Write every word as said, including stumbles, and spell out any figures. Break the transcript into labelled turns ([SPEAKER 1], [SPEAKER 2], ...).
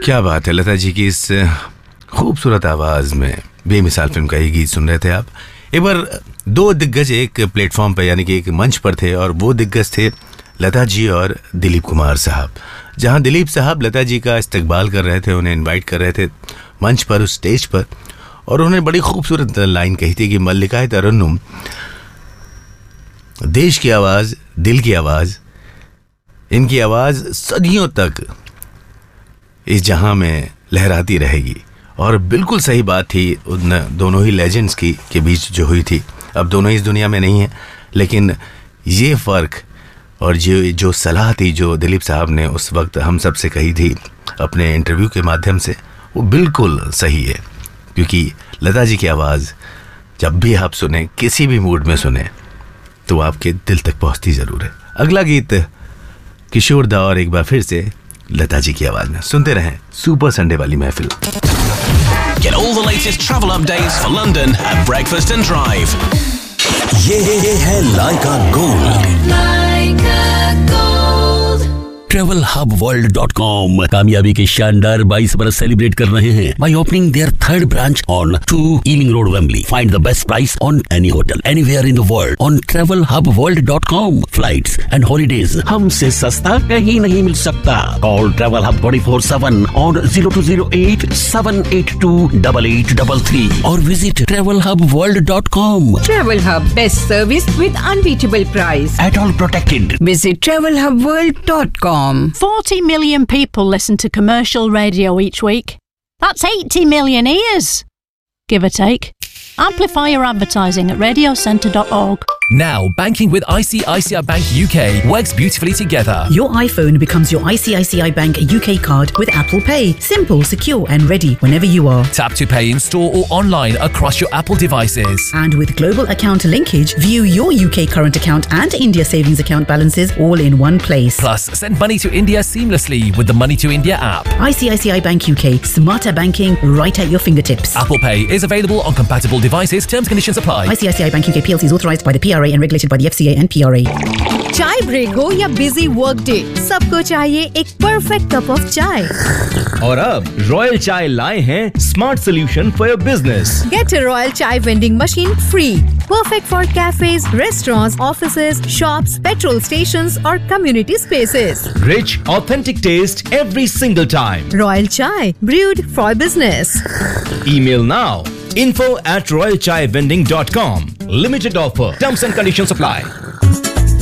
[SPEAKER 1] क्या बात है, लता जी की इस खूबसूरत आवाज़ में बेमिसाल फिल्म का ये गीत सुन रहे थे आप। एक बार दो दिग्गज एक प्लेटफॉर्म पर यानी कि एक मंच पर थे और वो दिग्गज थे लता जी और दिलीप कुमार साहब। जहां दिलीप साहब लता जी का इस्तकबाल कर रहे थे, उन्हें इनवाइट कर रहे थे मंच पर, उस स्टेज पर, और उन्होंने बड़ी खूबसूरत लाइन कही थी कि मल्लिकाए तरन्नुम देश की आवाज़, दिल की आवाज़, इनकी आवाज़ सदियों तक इस जहां में लहराती रहेगी। और बिल्कुल सही बात थी उन दोनों ही लेजेंड्स की के बीच जो हुई थी। अब दोनों ही इस दुनिया में नहीं हैं, लेकिन ये फ़र्क और जो जो सलाह थी जो दिलीप साहब ने उस वक्त हम सब से कही थी अपने इंटरव्यू के माध्यम से, वो बिल्कुल सही है। क्योंकि लता जी की आवाज़ जब भी आप सुने, किसी भी मूड में सुने, तो आपके दिल तक पहुंचती ज़रूर है। अगला गीत किशोर दा और एक बार फिर से लता जी की आवाज़ में सुनते रहें सुपर संडे वाली महफिल।
[SPEAKER 2] Get all the latest travel updates for London at Breakfast and Drive.
[SPEAKER 3] ये है लाइका gold. Travel hub world dot com कामयाबी के शानदार बाईस बरस सेलिब्रेट कर रहे हैं by opening their third branch on two Ealing Road, Wembley. Find the best price on any hotel anywhere in the world on travel hub world dot com. Flights and holidays हमसे सस्ता कहीं नहीं मिल सकता। Call Travel Hub twenty-four seven on zero two zero eight seven eight two eight eight three three or visit travel hub world dot com.
[SPEAKER 4] Travel Hub, best service with unbeatable price.
[SPEAKER 3] At all protected.
[SPEAKER 4] Visit travel hub world dot com.
[SPEAKER 5] forty million people listen to commercial radio each week. That's eighty million ears, give or take. Amplify your advertising at radio centre dot org.
[SPEAKER 6] Now, banking with I C I C I Bank U K works beautifully together.
[SPEAKER 7] Your iPhone becomes your I C I C I Bank U K card with Apple Pay. Simple, secure and ready whenever you are.
[SPEAKER 6] Tap to pay in store or online across your Apple devices.
[SPEAKER 7] And with global account linkage, view your U K current account and India savings account balances all in one place.
[SPEAKER 6] Plus, send money to India seamlessly with the Money to India app.
[SPEAKER 7] I C I C I Bank U K. Smarter banking right at your fingertips.
[SPEAKER 6] Apple Pay is available on compatible devices. Terms and conditions apply.
[SPEAKER 7] I C I C I Bank U K P L C is authorised by the P R A and regulated by the F C A and P R A.
[SPEAKER 4] चाय break हो या busy work day, सबको चाहिए एक perfect cup of चाय।
[SPEAKER 8] और अब royal चाय लाए हैं smart solution for your business.
[SPEAKER 4] Get a Royal Chai vending machine free. Perfect for cafes, restaurants, offices, shops, petrol stations or community spaces.
[SPEAKER 8] Rich, authentic taste every single time.
[SPEAKER 4] Royal Chai, brewed for business.
[SPEAKER 8] Email now info at royal chai vending dot com. Limited offer. Terms and conditions apply.